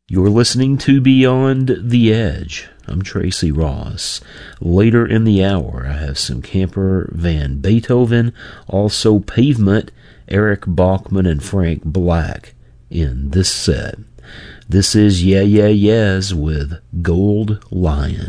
You're listening to Beyond the Edge. I'm Tracy Ross. Later in the hour, I have some Camper Van Beethoven, also Pavement, Eric Bachman, and Frank Black in this set. This is Yeah Yeah Yeahs with Gold Lion.